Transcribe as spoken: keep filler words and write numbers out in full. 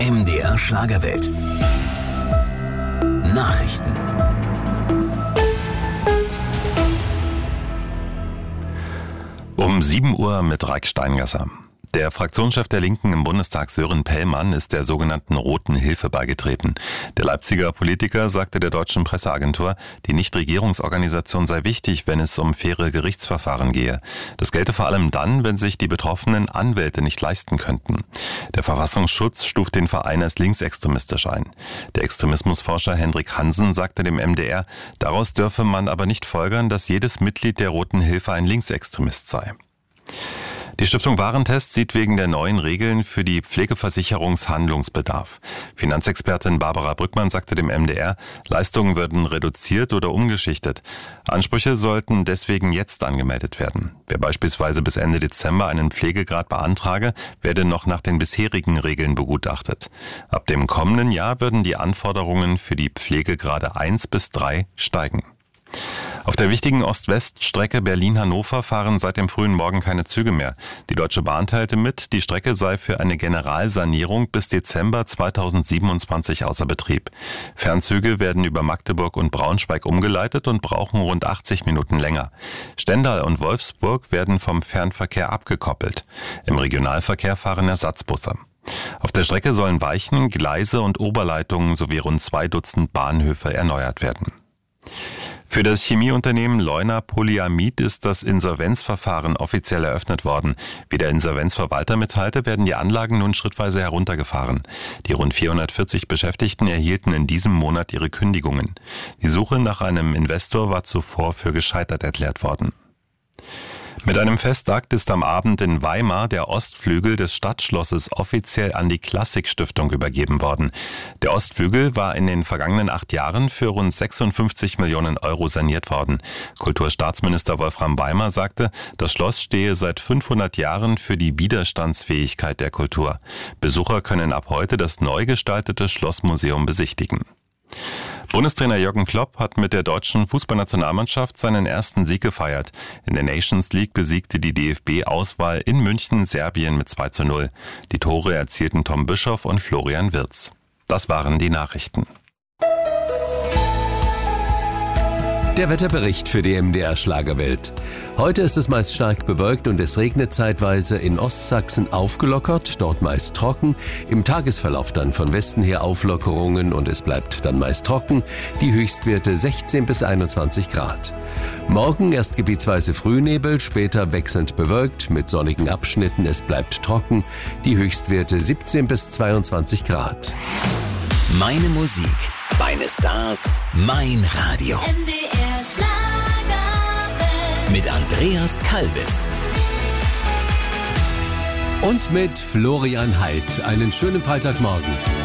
M D R Schlagerwelt. Nachrichten. Um sieben Uhr mit Raik Steingasser. Der Fraktionschef der Linken im Bundestag, Sören Pellmann, ist der sogenannten Roten Hilfe beigetreten. Der Leipziger Politiker sagte der deutschen Presseagentur, die Nichtregierungsorganisation sei wichtig, wenn es um faire Gerichtsverfahren gehe. Das gelte vor allem dann, wenn sich die Betroffenen Anwälte nicht leisten könnten. Der Verfassungsschutz stuft den Verein als linksextremistisch ein. Der Extremismusforscher Hendrik Hansen sagte dem M D R, daraus dürfe man aber nicht folgern, dass jedes Mitglied der Roten Hilfe ein Linksextremist sei. Die Stiftung Warentest sieht wegen der neuen Regeln für die Pflegeversicherungshandlungsbedarf. Finanzexpertin Barbara Brückmann sagte dem M D R, Leistungen würden reduziert oder umgeschichtet. Ansprüche sollten deswegen jetzt angemeldet werden. Wer beispielsweise bis Ende Dezember einen Pflegegrad beantrage, werde noch nach den bisherigen Regeln begutachtet. Ab dem kommenden Jahr würden die Anforderungen für die Pflegegrade eins bis drei steigen. Auf der wichtigen Ost-West-Strecke Berlin-Hannover fahren seit dem frühen Morgen keine Züge mehr. Die Deutsche Bahn teilte mit, die Strecke sei für eine Generalsanierung bis Dezember zweitausendsiebenundzwanzig außer Betrieb. Fernzüge werden über Magdeburg und Braunschweig umgeleitet und brauchen rund achtzig Minuten länger. Stendal und Wolfsburg werden vom Fernverkehr abgekoppelt. Im Regionalverkehr fahren Ersatzbusse. Auf der Strecke sollen Weichen, Gleise und Oberleitungen sowie rund zwei Dutzend Bahnhöfe erneuert werden. Für das Chemieunternehmen Leuna Polyamid ist das Insolvenzverfahren offiziell eröffnet worden. Wie der Insolvenzverwalter mitteilte, werden die Anlagen nun schrittweise heruntergefahren. Die rund vierhundertvierzig Beschäftigten erhielten in diesem Monat ihre Kündigungen. Die Suche nach einem Investor war zuvor für gescheitert erklärt worden. Mit einem Festakt ist am Abend in Weimar der Ostflügel des Stadtschlosses offiziell an die Klassik-Stiftung übergeben worden. Der Ostflügel war in den vergangenen acht Jahren für rund sechsundfünfzig Millionen Euro saniert worden. Kulturstaatsminister Wolfram Weimar sagte, das Schloss stehe seit fünfhundert Jahren für die Widerstandsfähigkeit der Kultur. Besucher können ab heute das neu gestaltete Schlossmuseum besichtigen. Bundestrainer Jürgen Klopp hat mit der deutschen Fußballnationalmannschaft seinen ersten Sieg gefeiert. In der Nations League besiegte die D F B-Auswahl in München Serbien mit zwei zu null. Die Tore erzielten Tom Bischoff und Florian Wirtz. Das waren die Nachrichten. Der Wetterbericht für die M D R Schlagerwelt. Heute ist es meist stark bewölkt und es regnet zeitweise, in Ostsachsen aufgelockert, dort meist trocken. Im Tagesverlauf dann von Westen her Auflockerungen und es bleibt dann meist trocken. Die Höchstwerte sechzehn bis einundzwanzig Grad. Morgen erst gebietsweise Frühnebel, später wechselnd bewölkt mit sonnigen Abschnitten. Es bleibt trocken. Die Höchstwerte siebzehn bis zweiundzwanzig Grad. Meine Musik, meine Stars, mein Radio. M D R Schlagerwelt. Mit Andreas Kalbitz. Und mit Florian Heidt. Einen schönen Freitagmorgen.